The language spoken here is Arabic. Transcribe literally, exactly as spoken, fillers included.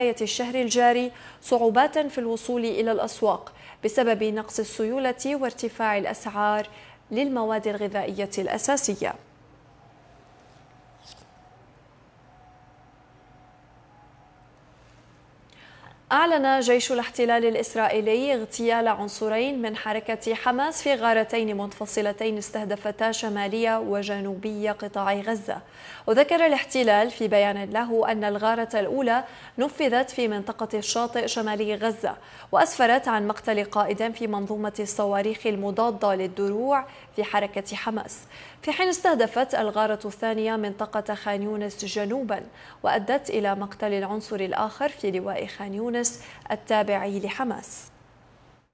الشهر الجاري صعوبات في الوصول إلى الأسواق بسبب نقص السيولة وارتفاع الأسعار للمواد الغذائية الأساسية. أعلن جيش الاحتلال الإسرائيلي اغتيال عنصرين من حركة حماس في غارتين منفصلتين استهدفتا شمالية وجنوبية قطاع غزة. وذكر الاحتلال في بيان له أن الغارة الأولى نفذت في منطقة الشاطئ شمالي غزة، وأسفرت عن مقتل قائد في منظومة الصواريخ المضادة للدروع في حركة حماس، في حين استهدفت الغارة الثانية منطقة خان يونس جنوبا، وأدت إلى مقتل العنصر الآخر في لواء خان يونس التابع لحماس.